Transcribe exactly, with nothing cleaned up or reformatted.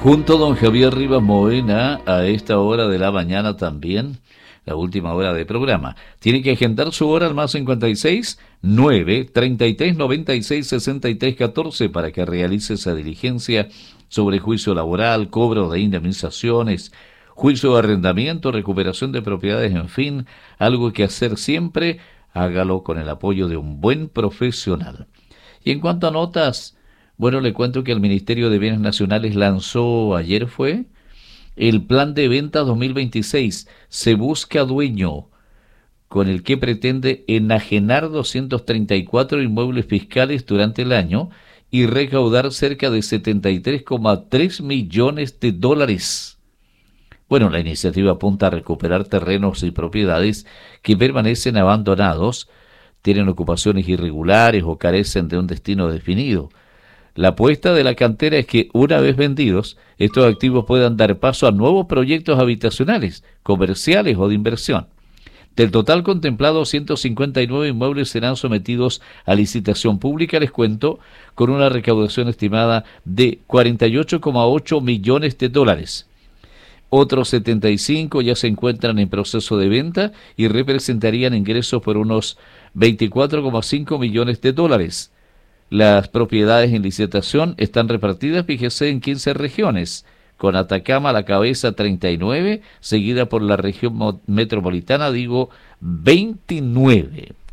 Junto a don Javier Rivas Moena, a esta hora de la mañana también, la última hora de programa. Tiene que agendar su hora al más cincuenta y seis, nueve, treinta y tres, noventa y seis, sesenta y tres, catorce para que realice esa diligencia sobre juicio laboral, cobro de indemnizaciones, juicio de arrendamiento, recuperación de propiedades, en fin, algo que hacer siempre, hágalo con el apoyo de un buen profesional. Y en cuanto a notas, bueno, le cuento que el Ministerio de Bienes Nacionales lanzó, ayer fue, el Plan de Venta dos mil veintiséis. Se busca dueño, con el que pretende enajenar doscientos treinta y cuatro inmuebles fiscales durante el año y recaudar cerca de setenta y tres coma tres millones de dólares. Bueno, la iniciativa apunta a recuperar terrenos y propiedades que permanecen abandonados, tienen ocupaciones irregulares o carecen de un destino definido. La apuesta de la cantera es que, una vez vendidos, estos activos puedan dar paso a nuevos proyectos habitacionales, comerciales o de inversión. Del total contemplado, ciento cincuenta y nueve inmuebles serán sometidos a licitación pública, les cuento, con una recaudación estimada de cuarenta y ocho coma ocho millones de dólares. Otros setenta y cinco ya se encuentran en proceso de venta y representarían ingresos por unos veinticuatro coma cinco millones de dólares. Las propiedades en licitación están repartidas, fíjese, en quince regiones, con Atacama a la cabeza treinta y nueve, seguida por la región metropolitana, digo, veintinueve.